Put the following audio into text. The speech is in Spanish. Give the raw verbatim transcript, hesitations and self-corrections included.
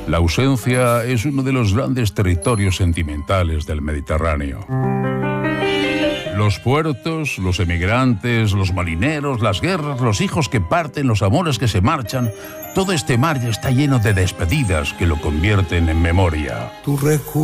La ausencia es uno de los grandes territorios sentimentales del Mediterráneo. Los puertos, los emigrantes, los marineros, las guerras, los hijos que parten, los amores que se marchan, todo este mar ya está lleno de despedidas que lo convierten en memoria. Tu recuerdo